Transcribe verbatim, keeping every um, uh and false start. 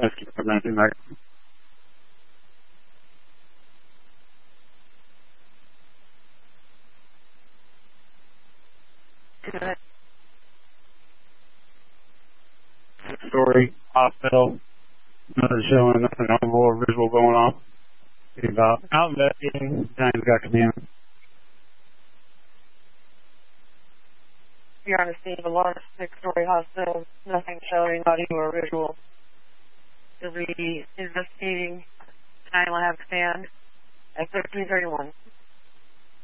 Rescue nineteen back. Story, hospital, nothing showing, nothing notable or visual going on. About out investigating, Giants got command. You're on the scene of a large six-story hospital, nothing showing audio or visual. You'll be investigating nine one have stand at thirteen thirty-one.